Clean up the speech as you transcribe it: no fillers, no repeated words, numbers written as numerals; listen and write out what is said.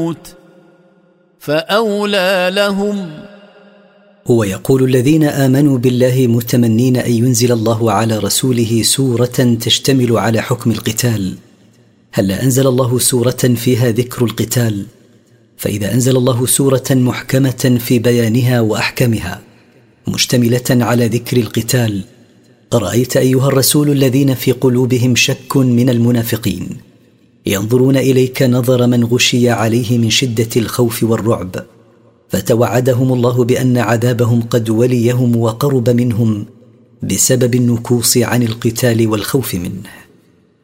البيوت فأولى لهم. هو يقول الذين آمنوا بالله متمنين أن ينزل الله على رسوله سورة تشتمل على حكم القتال. هلا أنزل الله سورة فيها ذكر القتال؟ فإذا أنزل الله سورة محكمة في بيانها وأحكامها مشتملة على ذكر القتال، أرأيت أيها الرسول الذين في قلوبهم شك من المنافقين ينظرون إليك نظر من غشي عليه من شدة الخوف والرعب، فتوعدهم الله بأن عذابهم قد وليهم وقرب منهم بسبب النكوص عن القتال والخوف منه.